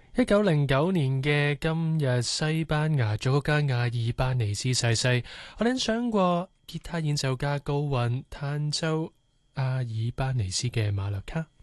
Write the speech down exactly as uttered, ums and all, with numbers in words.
一九零九年嘅今日，西班牙作曲家阿爾巴尼斯逝世。我哋想過吉他演奏家高韻彈奏阿爾巴尼斯嘅馬略卡。